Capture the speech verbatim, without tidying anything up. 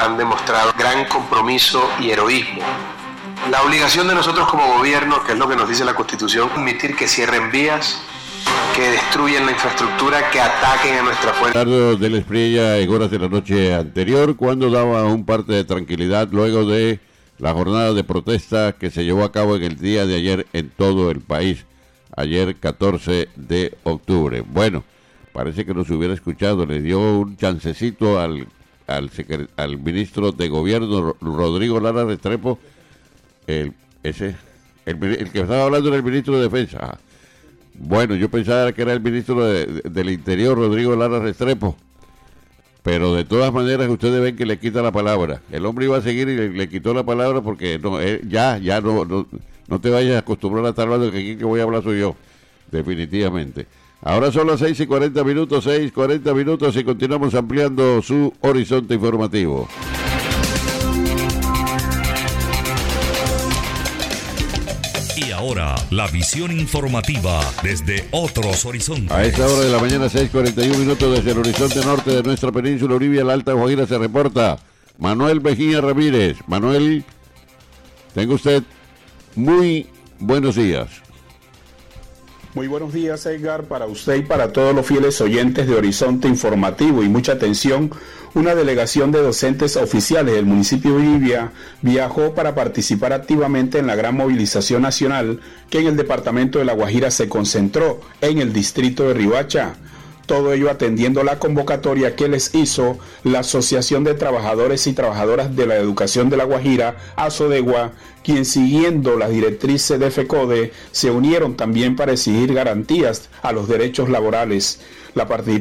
han demostrado gran compromiso y heroísmo. La obligación de nosotros como gobierno, que es lo que nos dice la Constitución, es permitir que cierren vías, que destruyan la infraestructura, que ataquen a nuestra fuente. Ricardo del Espriella en horas de la noche anterior, cuando daba un parte de tranquilidad luego de la jornada de protesta que se llevó a cabo en el día de ayer en todo el país, ayer catorce de octubre. Bueno, parece que nos hubiera escuchado, le dio un chancecito al, al, secre, al ministro de Gobierno, Rodrigo Lara Restrepo, el, ese, el, el que estaba hablando era el ministro de Defensa. Bueno, yo pensaba que era el ministro de, de, del Interior, Rodrigo Lara Restrepo. Pero de todas maneras ustedes ven que le quita la palabra. El hombre iba a seguir y le, le quitó la palabra porque no, eh, ya, ya no, no, no te vayas a acostumbrar a estar hablando, que aquí que voy a hablar soy yo, definitivamente. Ahora son las seis y cuarenta minutos, seis cuarenta minutos y continuamos ampliando su horizonte informativo. Y ahora, la visión informativa desde otros horizontes. A esta hora de la mañana, seis cuarenta y uno minutos, desde el horizonte norte de nuestra península Uribia, la Alta Guajira, se reporta Manuel Mejía Ramírez. Manuel, tenga usted muy buenos días. Muy buenos días, Edgar, para usted y para todos los fieles oyentes de Horizonte Informativo. Y mucha atención, una delegación de docentes oficiales del municipio de Uribia viajó para participar activamente en la gran movilización nacional que en el departamento de La Guajira se concentró en el distrito de Riohacha. Todo ello atendiendo la convocatoria que les hizo la Asociación de Trabajadores y Trabajadoras de la Educación de La Guajira, ASODEGUA, quien siguiendo las directrices de FECODE se unieron también para exigir garantías a los derechos laborales. La participación